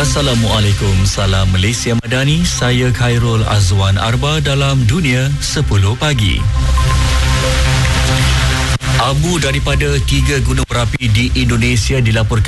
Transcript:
Assalamualaikum, salam Malaysia Madani. Saya Khairul Azwan Arba dalam Dunia 10 Pagi. Abu daripada 3 gunung berapi di Indonesia dilaporkan